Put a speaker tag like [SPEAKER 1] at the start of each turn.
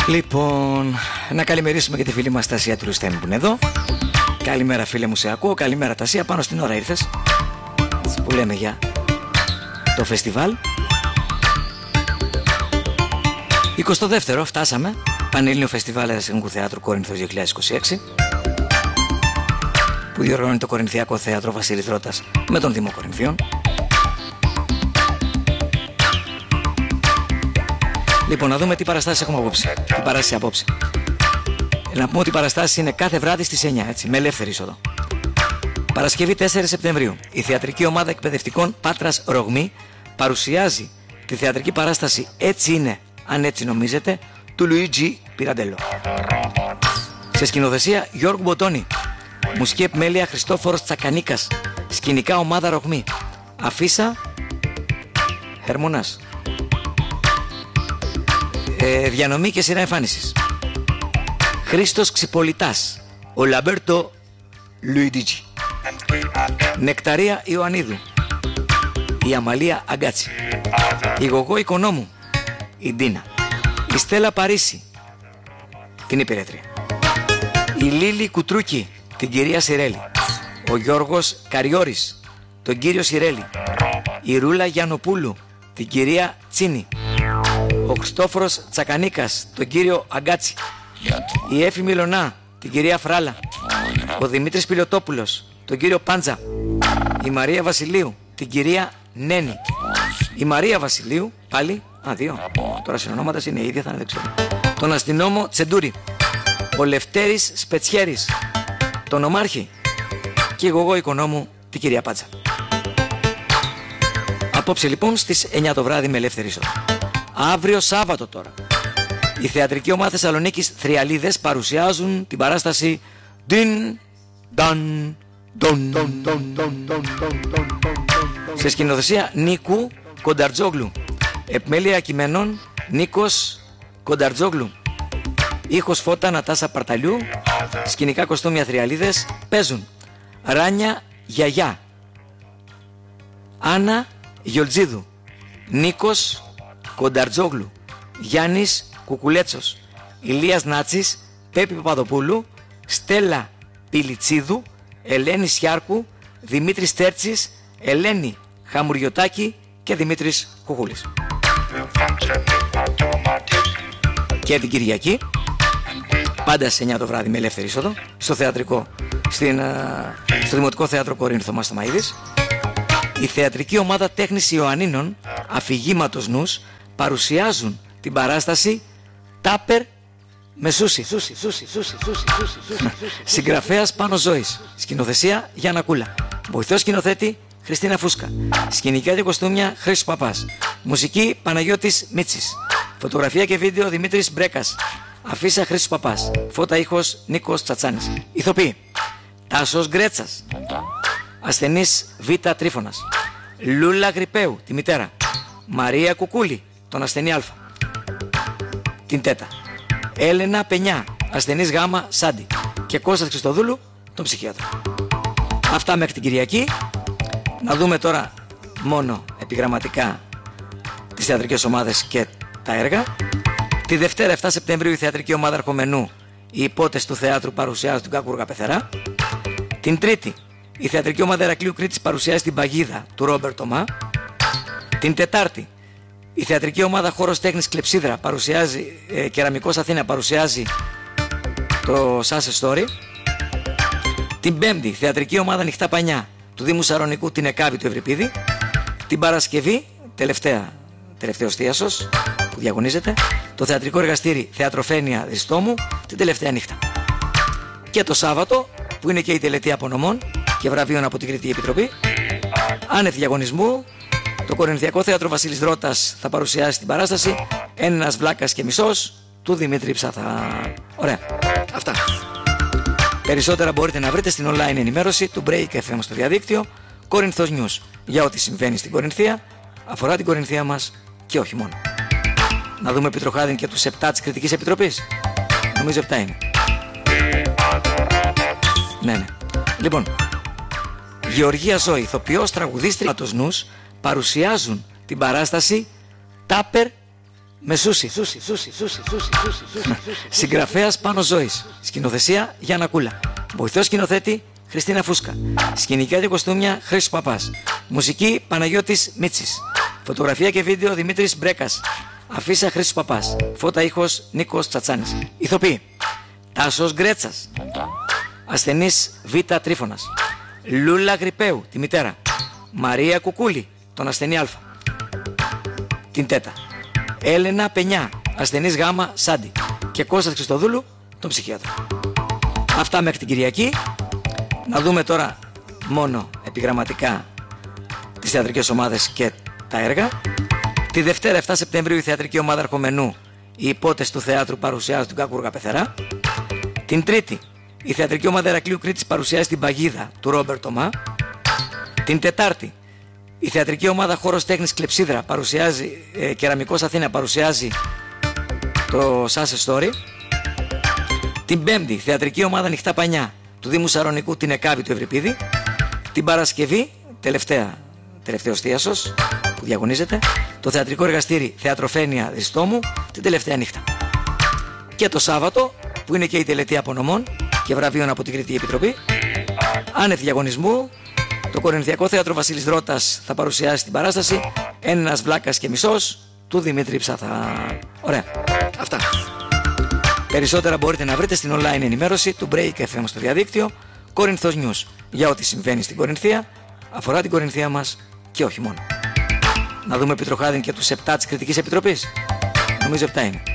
[SPEAKER 1] Λοιπόν, να καλημερίσουμε και τη φίλη μας Τασία Τουρουστέμι που είναι εδώ. Καλημέρα φίλε μου, σε ακούω. Καλημέρα Τασία, πάνω στην ώρα ήρθες, που λέμε για το φεστιβάλ. 22ο φτάσαμε, Πανελλήνιο Φεστιβάλ Ελληνικού Θεάτρου Κόρινθος 2026, που διοργανώνει το Κορινθιακό Θέατρο Βασίλης Δρότας με τον Δήμο Κορινθίων. Λοιπόν, να δούμε τι παραστάσεις έχουμε απόψε. Τι παράσταση απόψε. Να πούμε ότι οι παραστάσεις είναι κάθε βράδυ στις 9, έτσι, με ελεύθερη είσοδο. Παρασκευή 4 Σεπτεμβρίου. Η Θεατρική Ομάδα Εκπαιδευτικών Πάτρας Ρογμή παρουσιάζει τη θεατρική παράσταση «Έτσι είναι, αν έτσι νομίζετε» του Λουίτζι Πυραντέλο. Σε σκηνοθεσία Γιώργου Μποτώνη. Μουσική επιμέλεια Χριστόφορος Τσακανίκας. Σκηνικά Ομάδα Ρογμή. Αφίσα Χερμονάς. Διανομή και σειρά εμφάνισης. Χρήστος Ξυπολιτάς. Ο Λαμπέρτο Λουίτζι. Νεκταρία Ιωαννίδου. Η Αμαλία Αγκάτσι. Η Γογό Οικονόμου. Η Ντίνα. Η Στέλλα Παρίσι. Την υπηρέτρια. Η Λίλη Κουτρούκη. Την κυρία Σιρέλη. Ο Γιώργος Καριόρης. Τον κύριο Σιρέλη. Η Ρούλα Γιαννοπούλου. Την κυρία Τσίνη. Ο Χριστόφορος Τσακανίκας. Τον κύριο Αγκάτσι. Η Έφη Μιλωνά. Την κυρία Φράλα. Ο Δημήτρης Πιλιοτόπουλος. Τον κύριο Πάντζα. Η Μαρία Βασιλείου. Την κυρία Νένη. Η Μαρία Βασιλείου. Πάλι. Δύο. Τώρα συνονόματα είναι η ίδια, θα είναι, δεν ξέρω. Τον αστυνόμο Τσεντούρη. Ο Λευτέρης Σπετσιέρης. Τον Ομάρχη. Και εγώ Οικονόμου, την κυρία Πάτσα. Απόψε λοιπόν στις 9 το βράδυ με ελεύθερη είσοδο. Αύριο Σάββατο τώρα. Η Θεατρική Ομάδα Θεσσαλονίκης Θριαλίδες παρουσιάζουν την παράσταση Din Dan Don. Σε σκηνοθεσία Νίκου Κονταρτζόγλου. Επιμέλεια κειμένων Νίκος Κονταρτζόγλου. Ήχος φώτα Νατάσα Παρταλιού. Σκηνικά κοστούμια Θριαλίδες παίζουν Ράνια Γιαγιά, Άννα Γιολτζίδου, Νίκος Κονταρτζόγλου, Γιάννης Κουκουλέτσος, Ηλίας Νάτσης, Πέπη Παπαδοπούλου, Στέλλα Πιλιτσίδου, Ελένη Σιάρκου, Δημήτρης Τέρτσης, Ελένη Χαμουριωτάκη και Δημήτρης Κουκούλης. Και την Κυριακή, πάντα σε 9 το βράδυ με ελεύθερη είσοδο, στο θεατρικό, στο Δημοτικό Θέατρο Κορίνθο Μαστομαΐδης, η Θεατρική Ομάδα Τέχνης Ιωαννίνων Αφηγήματος Νους παρουσιάζουν την παράσταση Τάπερ με σούσι. Συγγραφέας Πάνος Ζώης. Σκηνοθεσία Γιάννα Κούλα. Βοηθός σκηνοθέτη Χριστίνα Φούσκα. Σκηνικά και κοστούμια Χρήστος Παπάς. Μουσική Παναγιώτης Μίτσης. Φωτογραφία και βίντεο Δημήτρης Μπρέκας. Αφίσα Χρήστος Παπάς. Φώτα ήχος Νίκος Τσατσάνης. Ηθοποιοί Τάσος Γκρέτσας. Ασθενής Β. Τρίφωνας. Λούλα Γρυπαίου, τη μητέρα. Μαρία Κουκούλη, τον ασθενή Α. Την τέτα. Έλενα Πενιά, ασθενής Γ. Σάντι. Και Κώστας Χριστοδούλου, τον ψυχίατρο. Αυτά μέχρι την Κυριακή. Να δούμε τώρα μόνο επιγραμματικά τις θεατρικές ομάδες και τα έργα. Τη Δευτέρα 7 Σεπτεμβρίου η Θεατρική Ομάδα Αρχομενού, οι υπότες του θεάτρου παρουσιάζουν την Κακούργα Πεθερά. Την Τρίτη η Θεατρική Ομάδα Ηρακλείου Κρήτης παρουσιάζει την Παγίδα του Ρόμπερτ Τομά. Την Τετάρτη η Θεατρική Ομάδα Χώρος Τέχνης Κλεψίδρα παρουσιάζει, Κεραμικός Αθήνα παρουσιάζει το Sunset Story. Την Πέμπτη η Θεατρική Ομάδα Ανοιχτά Πανιά του Δήμου Σαρονικού, την Εκάβη του Ευρυπίδη. Την Παρασκευή, τελευταίος θίασος που διαγωνίζεται, το Θεατρικό Εργαστήρι Θεατροφένεια Διστόμου την τελευταία νύχτα. Και το Σάββατο, που είναι και η τελετή απονομών και βραβείων από την Κρητική Επιτροπή, άνευ διαγωνισμού, το Κορινθιακό Θέατρο Βασίλης Δρότας θα παρουσιάσει την παράσταση Ένας Βλάκας και Μισός του Δημήτρη Ψάθα. Ωραία. Αυτά. Περισσότερα μπορείτε να βρείτε στην online ενημέρωση του Break FM στο διαδίκτυο Κορινθός News για ό,τι συμβαίνει στην Κορινθία, αφορά την Κορινθία μας και όχι μόνο. Να δούμε επιτροχάδιν και τους 7 της Κρητικής Επιτροπής. Νομίζω 7 είναι. Ναι. Λοιπόν, Γεωργία Ζώη, ηθοποιός, τραγουδίστρια, Νους παρουσιάζουν την παράσταση Τάπερ με σούσι. Συγγραφέας Πάνος Ζώης. Σκηνοθεσία Γιάννα Κούλα. Βοηθός σκηνοθέτη Χριστίνα Φούσκα. Σκηνικά και κοστούμια Χρήστος Παπάς. Μουσική Παναγιώτης Μίτσης. Φωτογραφία και βίντεο Δημήτρης Μπρέκας. Αφίσα Χρήστος Παπάς. Φώτα ήχος Νίκος Τσατσάνης. Ηθοποιοί Τάσος Γκρέτσας. Ασθενής Β. Τρίφωνας. Λούλα Γρυπαίου, τη μητέρα. Μαρία Κουκούλη, τον ασθενή Α. Την τέτα. Έλενα Πενιά, ασθενής Γ. Σάντι. Και Κώστας Χριστοδούλου, τον ψυχίατρο. Αυτά μέχρι την Κυριακή. Να δούμε τώρα μόνο επιγραμματικά τις θεατρικές ομάδες και τα έργα. Τη Δευτέρα 7 Σεπτεμβρίου η θεατρική ομάδα Αρχομενού, οι υπότες του θεάτρου, παρουσιάζει τον Κάκουργα Πεθερά. Την Τρίτη η θεατρική ομάδα Ηρακλείου Κρήτης παρουσιάζει την Παγίδα του Ρόμπερτ Ομά. Την Τετάρτη η θεατρική ομάδα Χώρος Τέχνης Κλεψίδρα παρουσιάζει, Κεραμικός Αθήνα παρουσιάζει το Sunset Story. Την Πέμπτη η θεατρική ομάδα Ανοιχτά Πανιά του Δήμου Σαρονικού, την Εκάβη του Ευρυπίδη. Την Παρασκευή, τελευταίος θίασος που διαγωνίζεται, το θεατρικό εργαστήρι Θεατροφένεια Διστόμου, την τελευταία νύχτα. Και το Σάββατο, που είναι και η τελετή απονομών και βραβείων από την Κρητική Επιτροπή, άνευ διαγωνισμού, το Κορινθιακό Θέατρο Βασίλης Δρότας θα παρουσιάσει την παράσταση «Ένας Βλάκας και Μισός» του Δημήτρη Ψάθα. Ωραία. Αυτά. Περισσότερα μπορείτε να βρείτε στην online ενημέρωση του Break FM στο διαδίκτυο Κορινθός News για ό,τι συμβαίνει στην Κορινθία, αφορά την Κορινθία μας και όχι μόνο. Να δούμε Πιτροχάδιν και τους 7 της Κρητικής Επιτροπής. Νομίζω 7 είναι.